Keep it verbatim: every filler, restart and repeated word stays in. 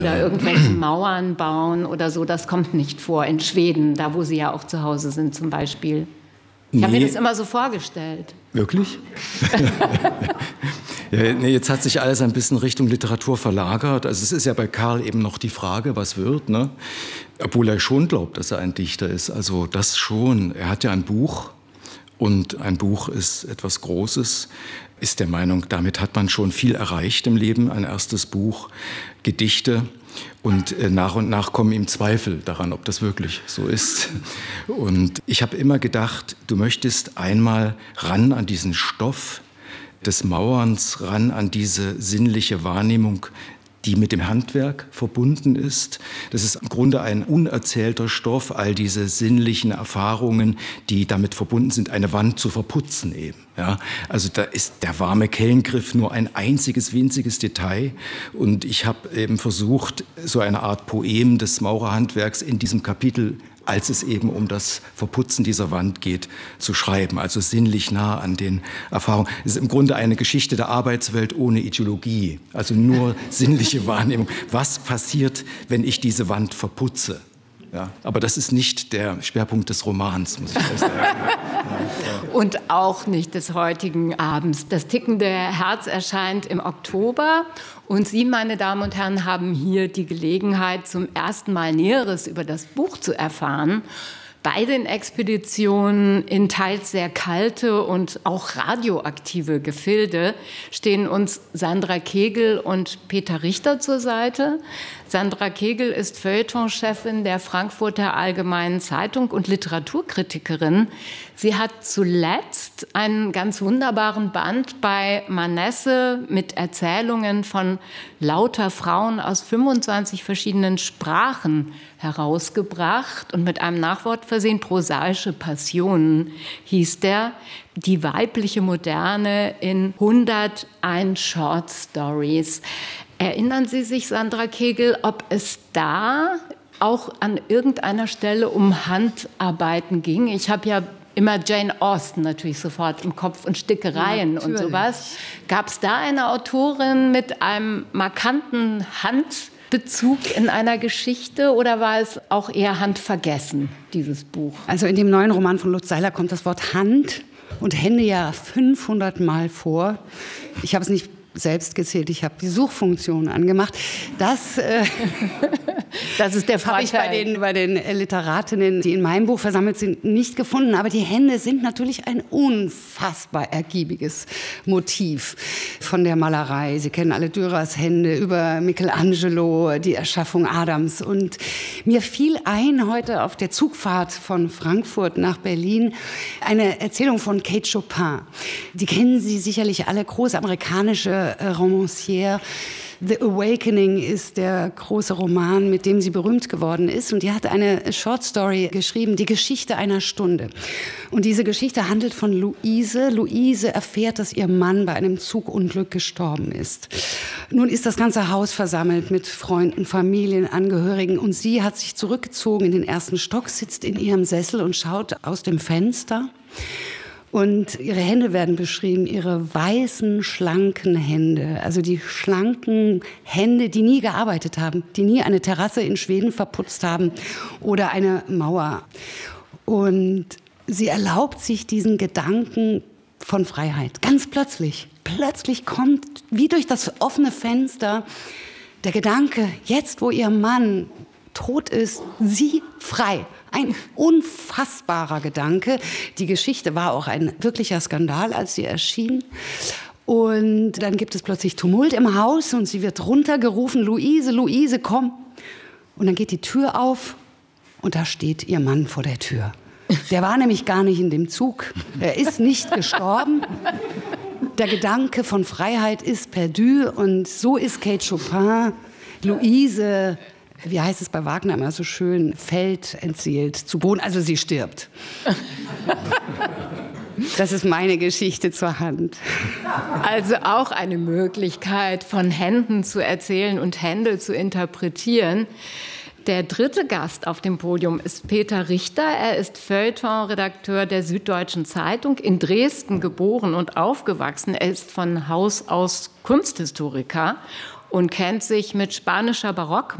oder irgendwelche Mauern bauen oder so. Das kommt nicht vor in Schweden, da wo Sie ja auch zu Hause sind zum Beispiel. Ich nee. habe mir das immer so vorgestellt. Wirklich? Ja, nee, jetzt hat sich alles ein bisschen Richtung Literatur verlagert. Also es ist ja bei Karl eben noch die Frage, was wird, ne? Obwohl er schon glaubt, dass er ein Dichter ist. Also das schon. Er hat ja ein Buch und ein Buch ist etwas Großes. Ist der Meinung, damit hat man schon viel erreicht im Leben. Ein erstes Buch, Gedichte. Und äh, nach und nach kommen ihm Zweifel daran, ob das wirklich so ist. Und ich habe immer gedacht, du möchtest einmal ran an diesen Stoff des Mauerns, ran an diese sinnliche Wahrnehmung, die mit dem Handwerk verbunden ist. Das ist im Grunde ein unerzählter Stoff, all diese sinnlichen Erfahrungen, die damit verbunden sind, eine Wand zu verputzen eben. Ja, also da ist der warme Kellengriff nur ein einziges, winziges Detail. Und ich habe eben versucht, so eine Art Poem des Maurerhandwerks in diesem Kapitel, als es eben um das Verputzen dieser Wand geht, zu schreiben. Also sinnlich nah an den Erfahrungen. Es ist im Grunde eine Geschichte der Arbeitswelt ohne Ideologie. Also nur sinnliche Wahrnehmung. Was passiert, wenn ich diese Wand verputze? Ja, aber das ist nicht der Schwerpunkt des Romans, muss ich sagen. Ja, ja. Und auch nicht des heutigen Abends. Das tickende Herz erscheint im Oktober. Und Sie, meine Damen und Herren, haben hier die Gelegenheit, zum ersten Mal Näheres über das Buch zu erfahren. Bei den Expeditionen in teils sehr kalte und auch radioaktive Gefilde stehen uns Sandra Kegel und Peter Richter zur Seite. Sandra Kegel ist Feuilletonchefin der Frankfurter Allgemeinen Zeitung und Literaturkritikerin. Sie hat zuletzt einen ganz wunderbaren Band bei Manesse mit Erzählungen von lauter Frauen aus fünfundzwanzig verschiedenen Sprachen herausgebracht und mit einem Nachwort versehen. Prosaische Passionen hieß der. Die weibliche Moderne in hunderteins Short Stories. Erinnern Sie sich, Sandra Kegel, ob es da auch an irgendeiner Stelle um Handarbeiten ging? Ich habe ja immer Jane Austen natürlich sofort im Kopf und Stickereien natürlich. Und sowas. Gab es da eine Autorin mit einem markanten Handbezug in einer Geschichte oder war es auch eher handvergessen, dieses Buch? Also in dem neuen Roman von Lutz Seiler kommt das Wort Hand und Hände ja fünfhundert Mal vor. Ich habe es nicht selbst gezählt, ich habe die Suchfunktion angemacht. Das, äh, das ist der Vorteil. Habe ich bei den, bei den Literatinnen, die in meinem Buch versammelt sind, nicht gefunden. Aber die Hände sind natürlich ein unfassbar ergiebiges Motiv von der Malerei. Sie kennen alle Dürers Hände über Michelangelo, die Erschaffung Adams. Und mir fiel ein heute auf der Zugfahrt von Frankfurt nach Berlin eine Erzählung von Kate Chopin. Die kennen Sie sicherlich alle, große amerikanische Romancière. The Awakening ist der große Roman, mit dem sie berühmt geworden ist. Und die hat eine Short Story geschrieben, Die Geschichte einer Stunde. Und diese Geschichte handelt von Luise. Luise erfährt, dass ihr Mann bei einem Zugunglück gestorben ist. Nun ist das ganze Haus versammelt mit Freunden, Familienangehörigen. Und sie hat sich zurückgezogen in den ersten Stock, sitzt in ihrem Sessel und schaut aus dem Fenster. Und ihre Hände werden beschrieben, ihre weißen, schlanken Hände. Also die schlanken Hände, die nie gearbeitet haben, die nie eine Terrasse in Schweden verputzt haben oder eine Mauer. Und sie erlaubt sich diesen Gedanken von Freiheit. Ganz plötzlich. Plötzlich kommt, wie durch das offene Fenster, der Gedanke, jetzt wo ihr Mann tot ist, sie frei. Ein unfassbarer Gedanke. Die Geschichte war auch ein wirklicher Skandal, als sie erschien. Und dann gibt es plötzlich Tumult im Haus und sie wird runtergerufen, Luise, Luise, komm. Und dann geht die Tür auf und da steht ihr Mann vor der Tür. Der war nämlich gar nicht in dem Zug. Er ist nicht gestorben. Der Gedanke von Freiheit ist perdu und so ist Kate Chopin, Luise, wie heißt es bei Wagner immer so schön, fällt entseelt zu Boden, also sie stirbt. Das ist meine Geschichte zur Hand. Also auch eine Möglichkeit, von Händen zu erzählen und Hände zu interpretieren. Der dritte Gast auf dem Podium ist Peter Richter. Er ist Feuilleton-Redakteur der Süddeutschen Zeitung, in Dresden geboren und aufgewachsen. Er ist von Haus aus Kunsthistoriker und kennt sich mit spanischer Barock